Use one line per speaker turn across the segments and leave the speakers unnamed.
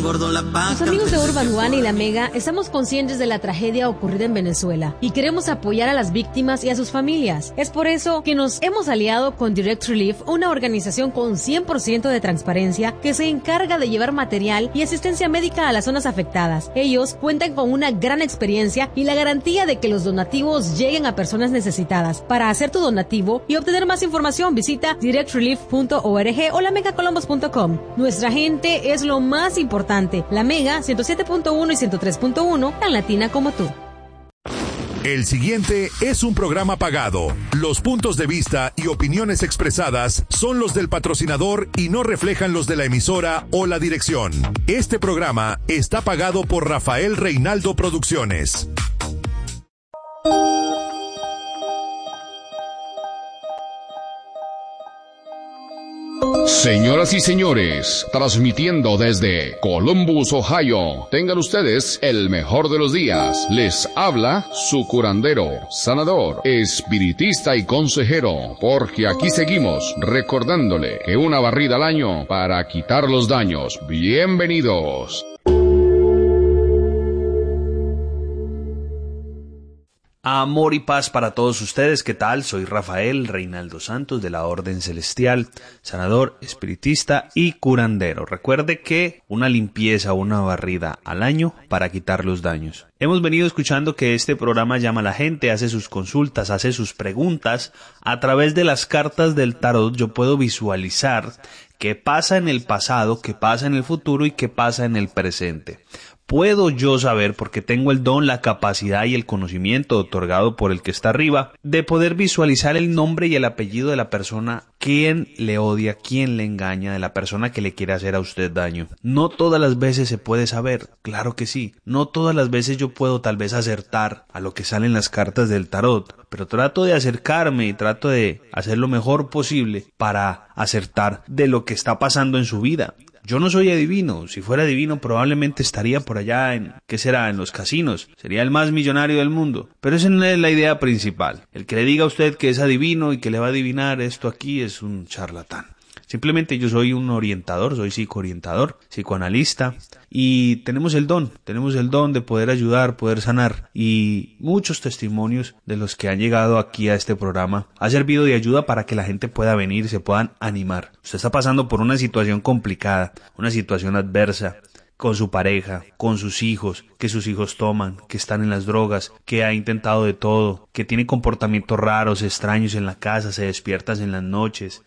engordo la paca.
Los amigos de Urban One y La Mega estamos conscientes de la tragedia ocurrida en Venezuela y queremos apoyar a las víctimas y a sus familias. Es por eso que nos hemos aliado con Direct Relief, una organización con 100% de transparencia que se encarga de llevar material y asistencia médica a las zonas afectadas. Ellos cuentan con una gran experiencia y la garantía de que los donativos lleguen a personas necesitadas. Para hacer tu donativo y obtener más información, visita directrelief.org o lamegacolumbus.com. Nuestra gente es lo más importante. La Mega 107.1 y 103.1, tan latina como tú.
El siguiente es un programa pagado. Los puntos de vista y opiniones expresadas son los del patrocinador y no reflejan los de la emisora o la dirección. Este programa está pagado por Rafael Reinaldo Producciones.
Señoras y señores, transmitiendo desde Columbus, Ohio, tengan ustedes el mejor de los días. Les habla su curandero, sanador, espiritista y consejero, porque aquí seguimos recordándole que una barrida al año para quitar los daños. Bienvenidos.
Amor y paz para todos ustedes. ¿Qué tal? Soy Rafael Reinaldo Santos de la Orden Celestial, sanador, espiritista y curandero. Recuerde que una limpieza o una barrida al año para quitar los daños. Hemos venido escuchando que este programa llama a la gente, hace sus consultas, hace sus preguntas. A través de las cartas del tarot yo puedo visualizar qué pasa en el pasado, qué pasa en el futuro y qué pasa en el presente. Puedo yo saber, porque tengo el don, la capacidad y el conocimiento otorgado por el que está arriba, de poder visualizar el nombre y el apellido de la persona, quién le odia, quién le engaña, de la persona que le quiere hacer a usted daño. No todas las veces se puede saber, claro que sí. No todas las veces yo puedo tal vez acertar a lo que salen las cartas del tarot, pero trato de acercarme y trato de hacer lo mejor posible para acertar de lo que está pasando en su vida. Yo no soy adivino. Si fuera adivino probablemente estaría por allá en los casinos. Sería el más millonario del mundo. Pero esa no es la idea principal. El que le diga a usted que es adivino y que le va a adivinar esto aquí es un charlatán. Simplemente yo soy un orientador, soy psicoorientador, psicoanalista y tenemos el don de poder ayudar, poder sanar, y muchos testimonios de los que han llegado aquí a este programa ha servido de ayuda para que la gente pueda venir, se puedan animar. Usted está pasando por una situación complicada, una situación adversa, con su pareja, con sus hijos, que sus hijos toman, que están en las drogas, que ha intentado de todo, que tiene comportamientos raros, extraños en la casa, se despierta en las noches.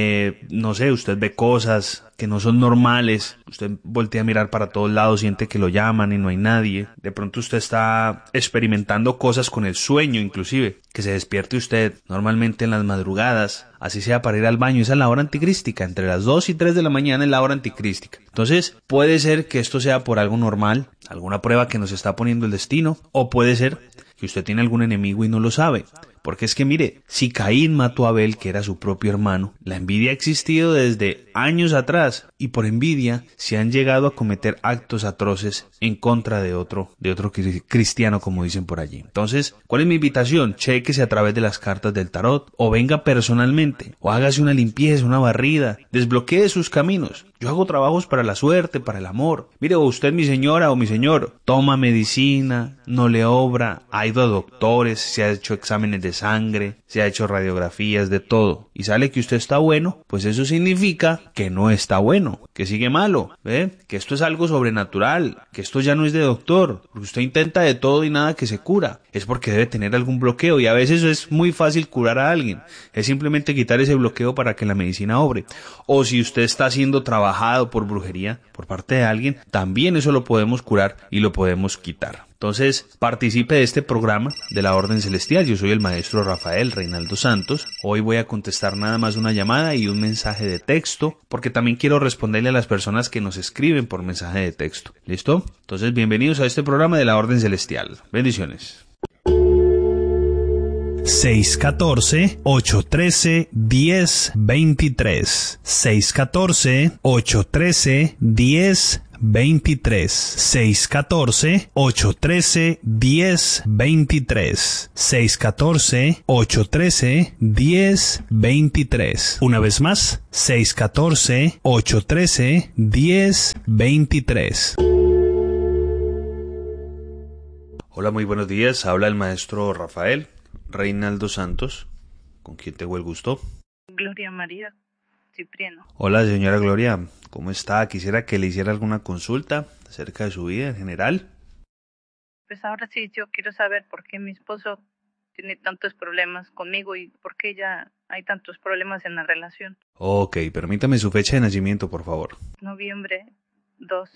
No sé, usted ve cosas que no son normales, usted voltea a mirar para todos lados, siente que lo llaman y no hay nadie. De pronto usted está experimentando cosas con el sueño, inclusive, que se despierte usted normalmente en las madrugadas, así sea para ir al baño. Esa es la hora anticrística, entre las 2 y 3 de la mañana es la hora anticrística. Entonces puede ser que esto sea por algo normal, alguna prueba que nos está poniendo el destino, o puede ser que usted tiene algún enemigo y no lo sabe. Porque es que mire, si Caín mató a Abel, que era su propio hermano, la envidia ha existido desde años atrás, y por envidia se han llegado a cometer actos atroces en contra de otro cristiano, como dicen por allí. Entonces, ¿cuál es mi invitación? Chéquese a través de las cartas del tarot, o venga personalmente, o hágase una limpieza, una barrida, desbloquee sus caminos. Yo hago trabajos para la suerte, para el amor. Mire, o usted, mi señora o mi señor, toma medicina, no le obra, ha ido a doctores, se ha hecho exámenes de sangre, se ha hecho radiografías, de todo, y sale que usted está bueno, pues eso significa que no está bueno, que sigue malo, ¿ve? Que esto es algo sobrenatural, que esto ya no es de doctor, porque usted intenta de todo y nada que se cura, es porque debe tener algún bloqueo, y a veces es muy fácil curar a alguien, es simplemente quitar ese bloqueo para que la medicina obre. O si usted está siendo trabajado por brujería por parte de alguien, también eso lo podemos curar y lo podemos quitar. Entonces, participe de este programa de la Orden Celestial. Yo soy el maestro Rafael Reinaldo Santos. Hoy voy a contestar nada más una llamada y un mensaje de texto, porque también quiero responderle a las personas que nos escriben por mensaje de texto. ¿Listo? Entonces, bienvenidos a este programa de la Orden Celestial. Bendiciones.
614-813-1023. 614-813-1023.
614-813-1023. 614-813-1023. Una vez más, 614-813-1023. Hola, muy buenos días. Habla el maestro Rafael Reinaldo Santos. ¿Con quién tengo el gusto?
Gloria María Cipriano.
Hola, señora Gloria. ¿Cómo está? Quisiera que le hiciera alguna consulta acerca de su vida en general.
Pues ahora sí, yo quiero saber por qué mi esposo tiene tantos problemas conmigo y por qué ya hay tantos problemas en la relación.
Ok, permítame su fecha de nacimiento, por favor.
Noviembre 2,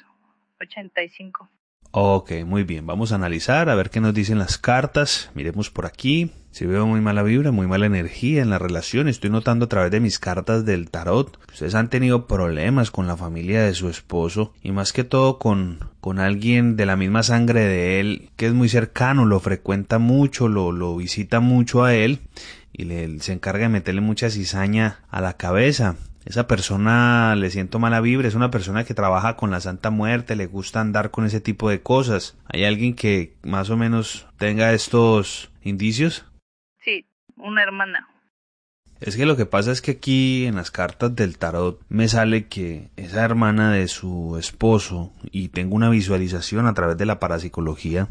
85.
Ok, muy bien. Vamos a analizar, a ver qué nos dicen las cartas. Miremos por aquí. Si veo muy mala vibra, muy mala energía en la relación. Estoy notando a través de mis cartas del tarot que ustedes han tenido problemas con la familia de su esposo y más que todo con alguien de la misma sangre de él que es muy cercano, lo frecuenta mucho, lo visita mucho a él y se encarga de meterle mucha cizaña a la cabeza. Esa persona le siento mala vibra, es una persona que trabaja con la Santa Muerte, le gusta andar con ese tipo de cosas. ¿Hay alguien que más o menos tenga estos indicios?
Sí, una hermana.
Es que lo que pasa es que aquí en las cartas del tarot me sale que esa hermana de su esposo, y tengo una visualización a través de la parapsicología,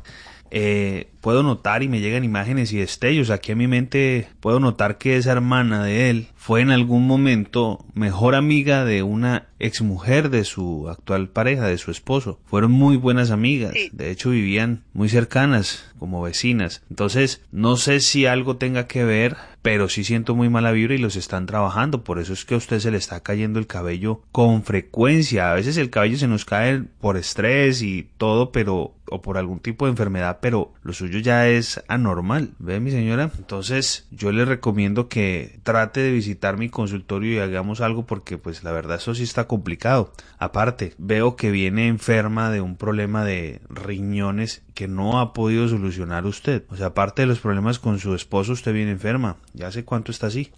puedo notar y me llegan imágenes y destellos. Aquí a mi mente puedo notar que esa hermana de él fue en algún momento mejor amiga de una exmujer de su actual pareja, de su esposo. Fueron muy buenas amigas,
sí.
De hecho vivían muy cercanas, como vecinas. Entonces no sé si algo tenga que ver, pero sí siento muy mala vibra y los están trabajando. Por eso es que a usted se le está cayendo el cabello con frecuencia. A veces el cabello se nos cae por estrés y todo, o por algún tipo de enfermedad, pero lo suyo ya es anormal, ¿ve, mi señora? Entonces yo le recomiendo que trate de visitar mi consultorio y hagamos algo porque pues la verdad eso sí está complicado. Aparte, veo que viene enferma de un problema de riñones que no ha podido solucionar usted. O sea, aparte de los problemas con su esposo, usted viene enferma. ¿Ya hace cuánto está así?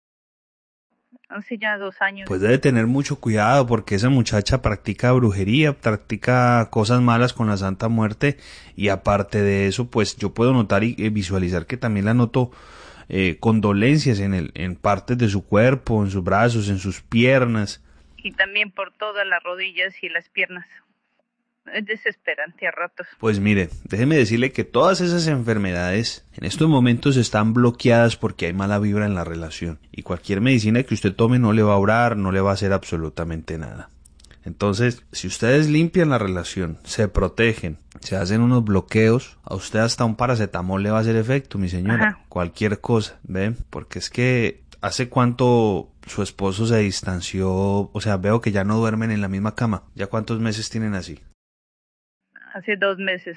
Hace ya 2 años.
Pues debe tener mucho cuidado porque esa muchacha practica brujería, practica cosas malas con la Santa Muerte y aparte de eso, pues yo puedo notar y visualizar que también la noto con dolencias en partes de su cuerpo, en sus brazos, en sus piernas.
Y también por todas las rodillas y las piernas. Es desesperante a ratos.
Pues mire, déjeme decirle que todas esas enfermedades en estos momentos están bloqueadas porque hay mala vibra en la relación. Y cualquier medicina que usted tome no le va a orar, no le va a hacer absolutamente nada. Entonces, si ustedes limpian la relación, se protegen, se hacen unos bloqueos, a usted hasta un paracetamol le va a hacer efecto, mi señora.
Ajá.
Cualquier cosa, ¿ven? Porque es que ¿hace cuánto su esposo se distanció? O sea, veo que ya no duermen en la misma cama. ¿Ya cuántos meses tienen así?
Hace 2 meses.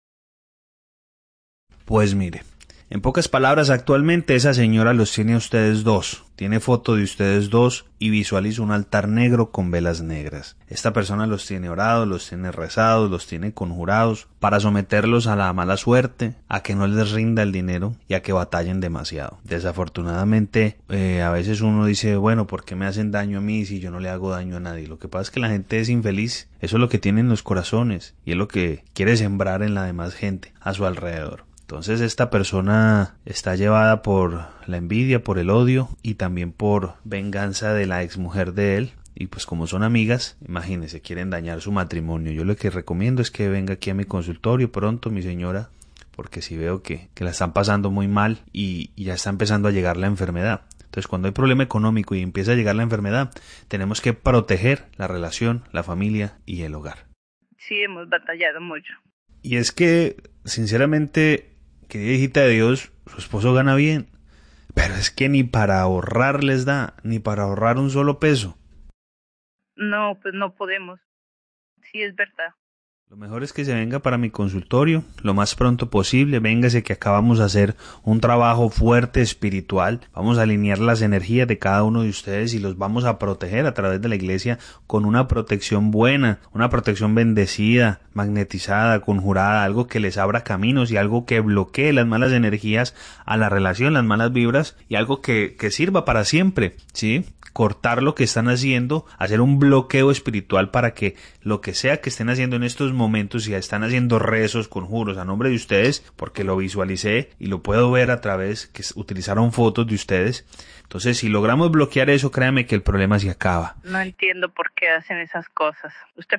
Pues mire, en pocas palabras, actualmente esa señora los tiene a ustedes dos. Tiene foto de ustedes dos y visualiza un altar negro con velas negras. Esta persona los tiene orados, los tiene rezados, los tiene conjurados para someterlos a la mala suerte, a que no les rinda el dinero y a que batallen demasiado. Desafortunadamente, a veces uno dice, bueno, ¿por qué me hacen daño a mí si yo no le hago daño a nadie? Lo que pasa es que la gente es infeliz. Eso es lo que tienen los corazones y es lo que quiere sembrar en la demás gente a su alrededor. Entonces esta persona está llevada por la envidia, por el odio y también por venganza de la exmujer de él. Y pues como son amigas, imagínense, quieren dañar su matrimonio. Yo lo que recomiendo es que venga aquí a mi consultorio pronto, mi señora, porque si veo que la están pasando muy mal y ya está empezando a llegar la enfermedad. Entonces cuando hay problema económico y empieza a llegar la enfermedad, tenemos que proteger la relación, la familia y el hogar.
Sí, hemos batallado mucho.
Y es que, sinceramente, querida hijita de Dios, su esposo gana bien, pero es que ni para ahorrar les da, ni para ahorrar un solo peso.
No, pues no podemos. Sí, es verdad.
Lo mejor es que se venga para mi consultorio lo más pronto posible. Véngase que acabamos de hacer un trabajo fuerte espiritual. Vamos a alinear las energías de cada uno de ustedes y los vamos a proteger a través de la iglesia con una protección buena, una protección bendecida, magnetizada, conjurada, algo que les abra caminos y algo que bloquee las malas energías a la relación, las malas vibras y algo que sirva para siempre, ¿sí? cortar lo que están haciendo, hacer un bloqueo espiritual para que lo que sea que estén haciendo en estos momentos, si están haciendo rezos, conjuros a nombre de ustedes, porque lo visualicé y lo puedo ver a través que utilizaron fotos de ustedes. Entonces, si logramos bloquear eso, créame que el problema se acaba.
No entiendo por qué hacen esas cosas. Usted